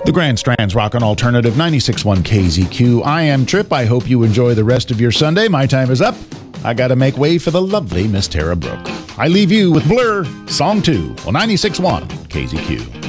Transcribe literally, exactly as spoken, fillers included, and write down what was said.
The Grand Strand's Rockin' Alternative ninety-six point one K Z Q. I am Trip. I hope you enjoy the rest of your Sunday. My time is up. I gotta make way for the lovely Miss Tara Brooke. I leave you with Blur, Song two, on ninety-six point one K Z Q.